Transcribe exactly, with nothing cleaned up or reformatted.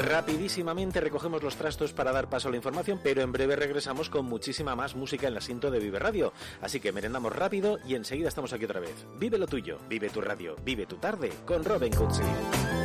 Rapidísimamente recogemos los trastos para dar paso a la información, pero en breve regresamos con muchísima más música en la Sinto de Vive Radio. Así que merendamos rápido y enseguida estamos aquí otra vez. Vive lo tuyo, vive tu radio, vive tu tarde con Robin Cootsey.